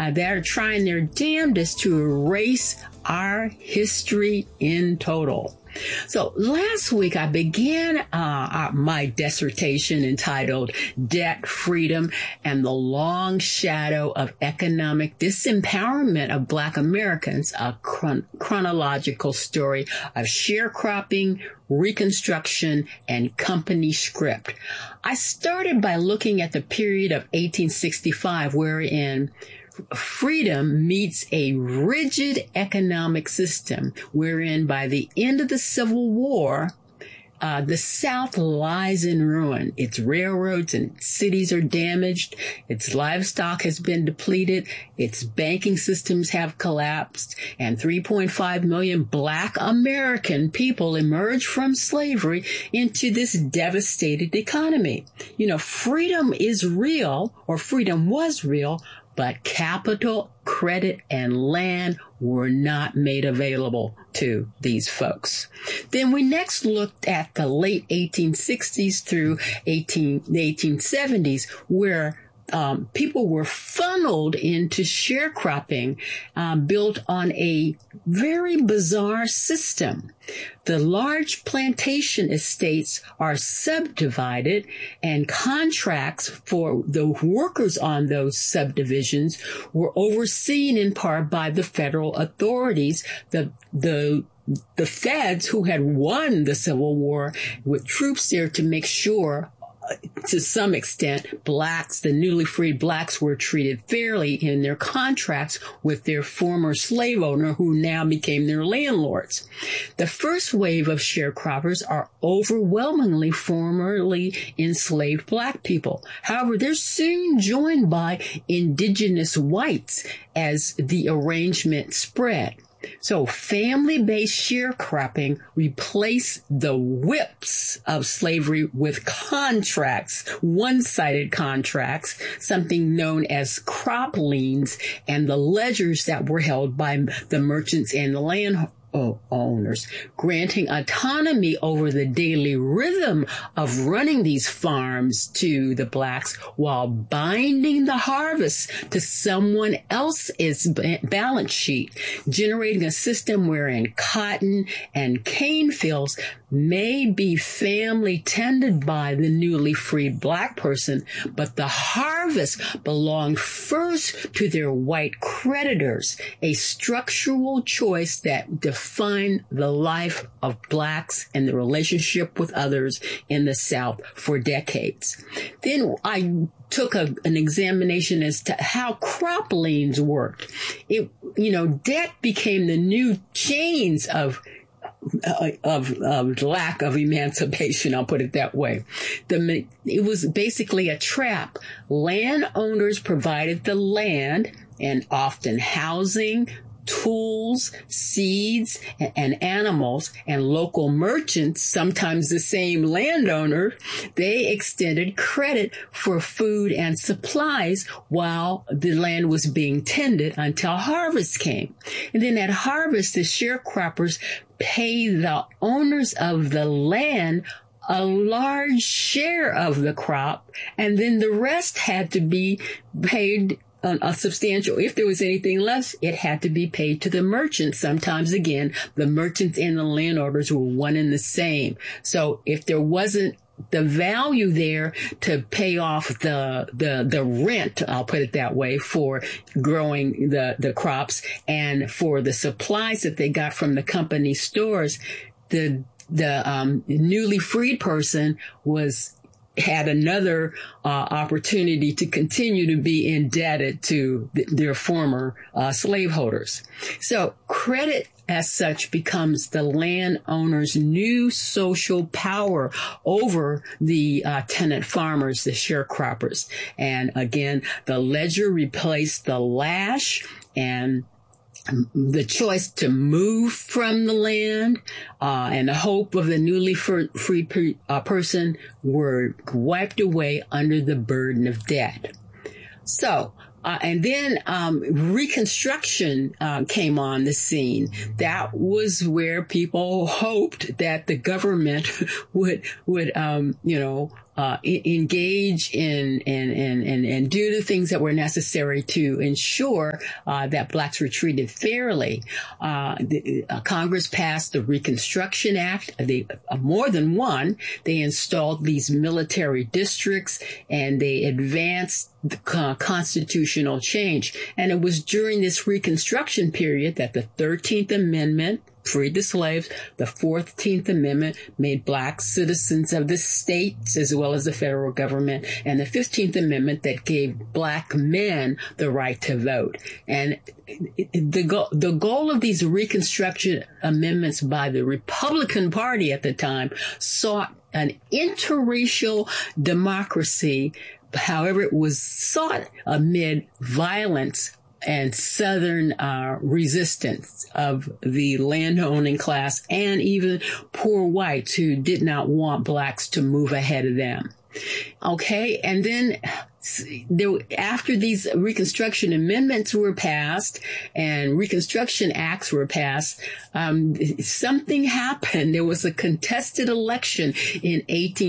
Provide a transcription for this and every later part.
that are trying their damnedest to erase our history in total. So last week I began my dissertation entitled Debt, Freedom, and the Long Shadow of Economic Disempowerment of Black Americans, a chronological story of sharecropping, Reconstruction, and company script. I started by looking at the period of 1865, wherein freedom meets a rigid economic system, wherein by the end of the Civil War, the South lies in ruin. Its railroads and cities are damaged. Its livestock has been depleted. Its banking systems have collapsed. And 3.5 million Black American people emerged from slavery into this devastated economy. You know, freedom is real, or freedom was real, but capital, credit, and land were not made available to these folks. Then we next looked at the late 1860s through the 1870s, where people were funneled into sharecropping, built on a very bizarre system. The large plantation estates are subdivided, and contracts for the workers on those subdivisions were overseen in part by the federal authorities. The feds, who had won the Civil War, with troops there to make sure, to some extent, blacks, the newly freed blacks, were treated fairly in their contracts with their former slave owner, who now became their landlords. The first wave of sharecroppers are overwhelmingly formerly enslaved Black people. However, they're soon joined by indigenous whites as the arrangement spread. So family-based sharecropping replaced the whips of slavery with contracts, one-sided contracts, something known as crop liens, and the ledgers that were held by the merchants and the landowners, granting autonomy over the daily rhythm of running these farms to the blacks while binding the harvest to someone else's balance sheet, generating a system wherein cotton and cane fields may be family tended by the newly freed Black person, but the harvest belonged first to their white creditors, a structural choice that defined the life of Blacks and the relationship with others in the South for decades. Then I took an examination as to how crop liens worked. Debt became the new chains of lack of emancipation, I'll put it that way. It was basically a trap. Landowners provided the land and often housing, tools, seeds, and animals, and local merchants, sometimes the same landowner, they extended credit for food and supplies while the land was being tended until harvest came. And then at harvest, the sharecroppers pay the owners of the land a large share of the crop, and then the rest had to be paid a substantial. If there was anything less, it had to be paid to the merchants. Sometimes, again, the merchants and the landowners were one and the same. So if there wasn't the value there to pay off the rent, I'll put it that way, for growing the crops and for the supplies that they got from the company stores, the newly freed person had another opportunity to continue to be indebted to their former slaveholders. So credit as such becomes the landowner's new social power over the tenant farmers, the sharecroppers. And again, the ledger replaced the lash, and the choice to move from the land and the hope of the newly free person were wiped away under the burden of debt. So, and then Reconstruction came on the scene. That was where people hoped that the government would engage in and do the things that were necessary to ensure that blacks were treated fairly. Congress passed the Reconstruction Act. More than one. They installed these military districts, and they advanced the constitutional change. And it was during this Reconstruction period that the 13th Amendment freed the slaves. The 14th Amendment made blacks citizens of the states as well as the federal government. And the 15th Amendment that gave black men the right to vote. And the goal of these Reconstruction amendments by the Republican Party at the time sought an interracial democracy. However, it was sought amid violence and Southern resistance of the landowning class and even poor whites who did not want blacks to move ahead of them. Okay, and then after these Reconstruction amendments were passed and Reconstruction Acts were passed, something happened. There was a contested election in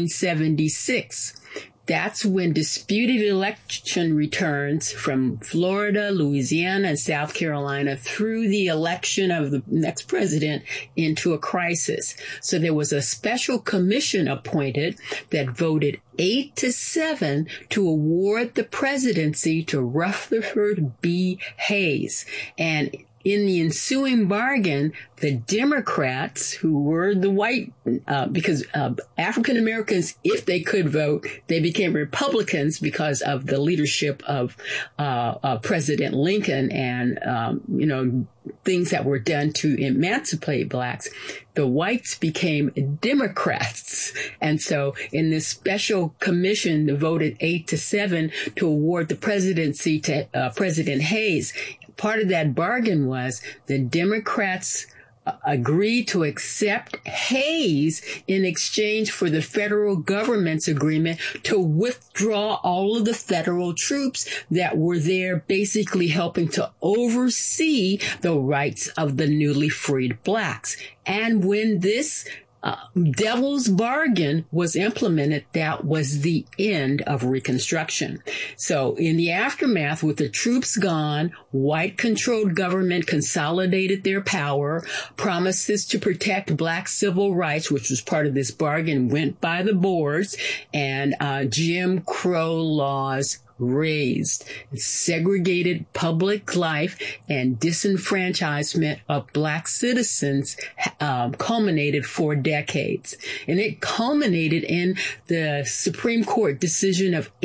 1876. That's when disputed election returns from Florida, Louisiana, and South Carolina threw the election of the next president into a crisis. So there was a special commission appointed that voted 8-7 to award the presidency to Rutherford B. Hayes. And in the ensuing bargain, the Democrats, who were the white, because African Americans, if they could vote, they became Republicans because of the leadership of President Lincoln and, things that were done to emancipate blacks. The whites became Democrats. And so in this special commission, they voted 8-7 to award the presidency to President Hayes. Part of that bargain was the Democrats agreed to accept Hayes in exchange for the federal government's agreement to withdraw all of the federal troops that were there, basically helping to oversee the rights of the newly freed blacks. And when this devil's bargain was implemented, that was the end of Reconstruction. So in the aftermath, with the troops gone, white-controlled government consolidated their power. Promises to protect black civil rights, which was part of this bargain, went by the boards, and Jim Crow laws raised. Segregated public life and disenfranchisement of black citizens culminated for decades. And it culminated in the Supreme Court decision of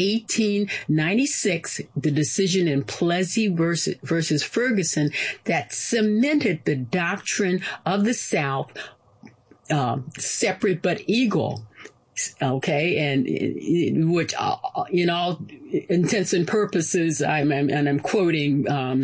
1896, the decision in Plessy versus Ferguson, that cemented the doctrine of the South, separate but equal. Okay, and which, in all intents and purposes, I'm quoting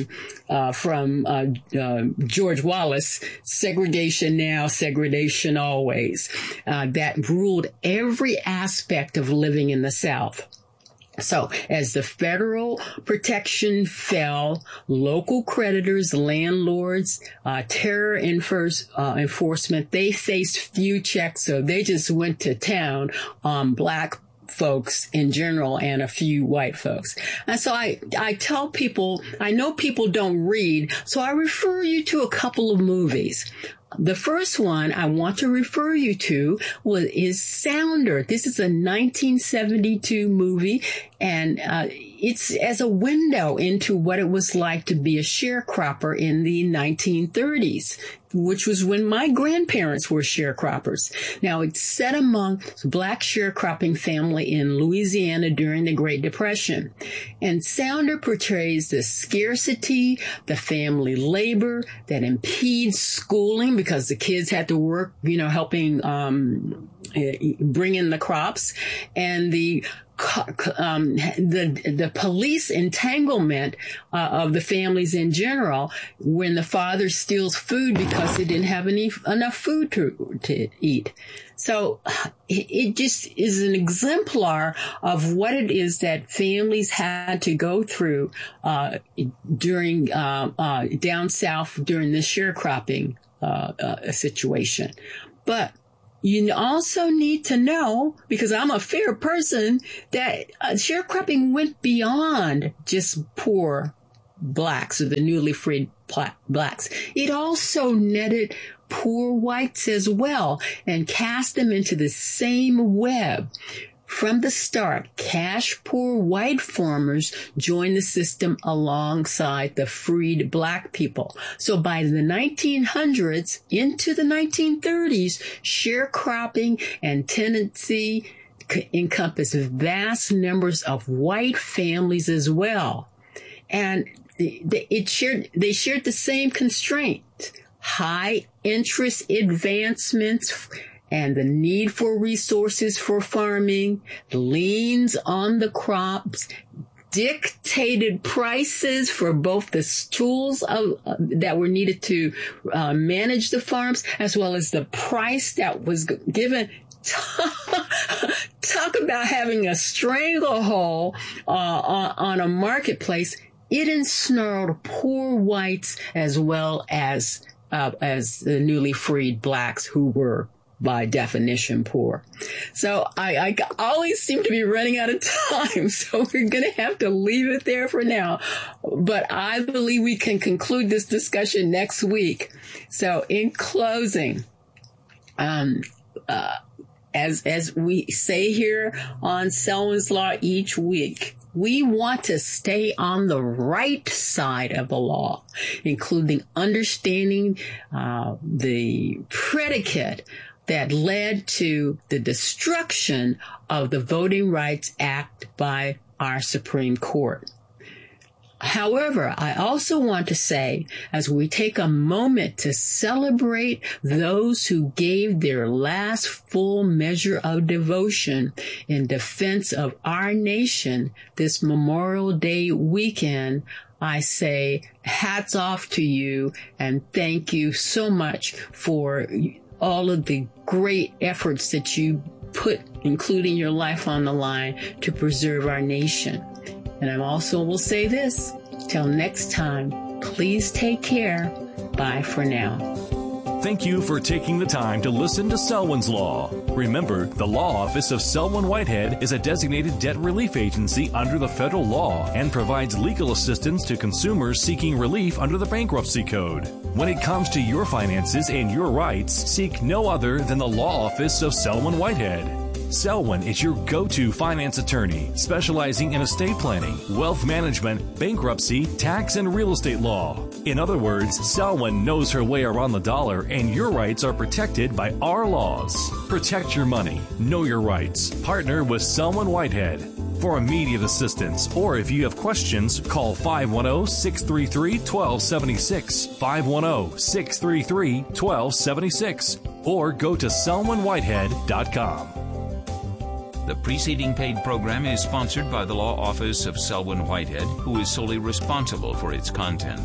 from George Wallace: "Segregation now, segregation always." That ruled every aspect of living in the South. So as the federal protection fell, local creditors, landlords, terror enforcement, they faced few checks. So they just went to town on black folks in general and a few white folks. And so I tell people, I know people don't read, so I refer you to a couple of movies. The first one I want to refer you to is Sounder. This is a 1972 movie, and it's as a window into what it was like to be a sharecropper in the 1930s, which was when my grandparents were sharecroppers. Now, it's set among black sharecropping family in Louisiana during the Great Depression. And Sounder portrays the scarcity, the family labor that impedes schooling because the kids had to work, helping bring in the crops, and the police entanglement of the families in general when the father steals food because they didn't have enough food to eat. So it just is an exemplar of what it is that families had to go through during down south during the sharecropping situation. But you also need to know, because I'm a fair person, that sharecropping went beyond just poor blacks or the newly freed blacks. It also netted poor whites as well and cast them into the same web. From the start, cash poor white farmers joined the system alongside the freed black people. So by the 1900s into the 1930s, sharecropping and tenancy encompassed vast numbers of white families as well. And they shared the same constraint: high interest advancements and the need for resources for farming, liens on the crops, dictated prices for both the tools that were needed to manage the farms, as well as the price that was given. Talk about having a stranglehold on a marketplace. It ensnarled poor whites as well as the newly freed blacks, who were by definition poor. So I always seem to be running out of time, so we're going to have to leave it there for now. But I believe we can conclude this discussion next week. So in closing, as we say here on Selwyn's Law each week, we want to stay on the right side of the law, including understanding the predicate that led to the destruction of the Voting Rights Act by our Supreme Court. However, I also want to say, as we take a moment to celebrate those who gave their last full measure of devotion in defense of our nation this Memorial Day weekend, I say hats off to you and thank you so much for all of the great efforts that you put, including your life on the line, to preserve our nation. And I also will say this, till next time, please take care. Bye for now. Thank you for taking the time to listen to Selwyn's Law. Remember, the Law Office of Selwyn Whitehead is a designated debt relief agency under the federal law and provides legal assistance to consumers seeking relief under the Bankruptcy Code. When it comes to your finances and your rights, seek no other than the Law Office of Selwyn Whitehead. Selwyn is your go-to finance attorney, specializing in estate planning, wealth management, bankruptcy, tax, and real estate law. In other words, Selwyn knows her way around the dollar, and your rights are protected by our laws. Protect your money. Know your rights. Partner with Selwyn Whitehead. For immediate assistance, or if you have questions, call 510-633-1276, 510-633-1276, or go to selwynwhitehead.com. The preceding paid program is sponsored by the Law Office of Selwyn Whitehead, who is solely responsible for its content.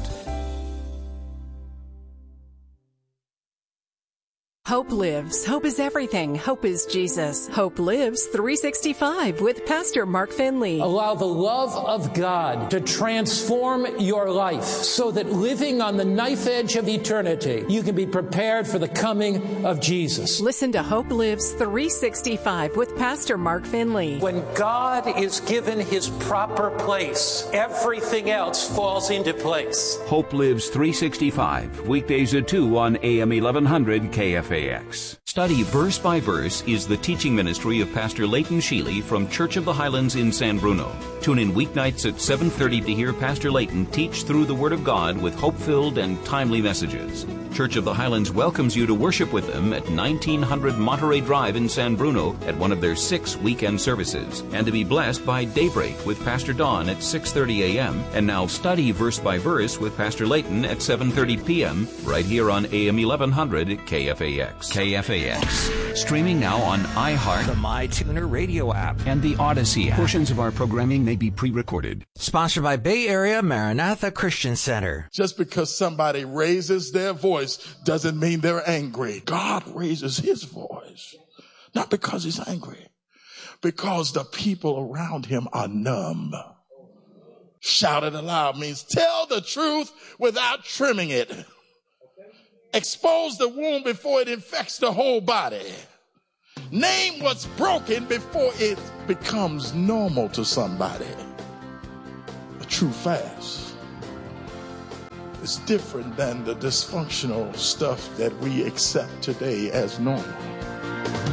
Hope Lives. Hope is everything. Hope is Jesus. Hope Lives 365 with Pastor Mark Finley. Allow the love of God to transform your life so that living on the knife edge of eternity, you can be prepared for the coming of Jesus. Listen to Hope Lives 365 with Pastor Mark Finley. When God is given his proper place, everything else falls into place. Hope Lives 365, weekdays at 2 on AM 1100 KFAX. Study Verse by Verse is the teaching ministry of Pastor Leighton Sheely from Church of the Highlands in San Bruno. Tune in weeknights at 7:30 to hear Pastor Leighton teach through the Word of God with hope-filled and timely messages. Church of the Highlands welcomes you to worship with them at 1900 Monterey Drive in San Bruno at one of their 6 weekend services, and to be blessed by Daybreak with Pastor Don at 6:30 a.m. and now Study Verse by Verse with Pastor Leighton at 7:30 p.m. right here on AM 1100 KFAX. KFAX. Streaming now on iHeart, the MyTuner radio app, and the Odyssey app. Portions of our programming may be pre-recorded. Sponsored by Bay Area Maranatha Christian Center. Just because somebody raises their voice doesn't mean they're angry. God raises his voice, not because he's angry, because the people around him are numb. Shout it aloud means tell the truth without trimming it. Expose the wound before it infects the whole body. Name what's broken before it becomes normal to somebody. A true fast is different than the dysfunctional stuff that we accept today as normal.